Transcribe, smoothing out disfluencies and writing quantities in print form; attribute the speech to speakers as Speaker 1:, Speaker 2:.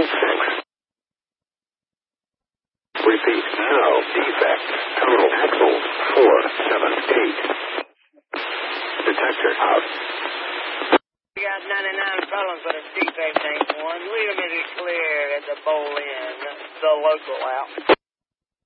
Speaker 1: 6. Repeat, no defect. Total axles 478. Detector out.
Speaker 2: We got 99 felons with a defect, ain't one. Leave them as clear at the bowl end, the local out.